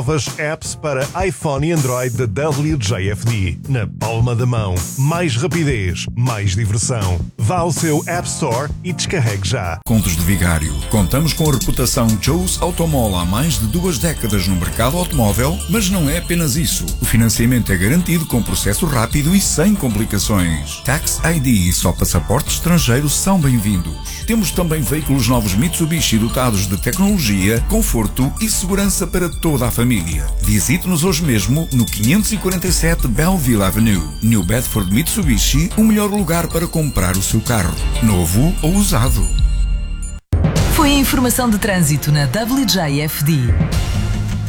Novas apps para iPhone e Android da WJFD. Na palma da mão. Mais rapidez, mais diversão. Vá ao seu App Store e descarregue já. Contos de Vigário. Contamos com a reputação Joe's Automall há mais de 2 décadas no mercado automóvel, mas não é apenas isso. O financiamento é garantido com processo rápido e sem complicações. Tax ID e só passaporte estrangeiro são bem-vindos. Temos também veículos novos Mitsubishi dotados de tecnologia, conforto e segurança para toda a família. Visite-nos hoje mesmo no 547 Belleville Avenue, New Bedford Mitsubishi, o melhor lugar para comprar o seu carro, novo ou usado. Foi a informação de trânsito na WJFD.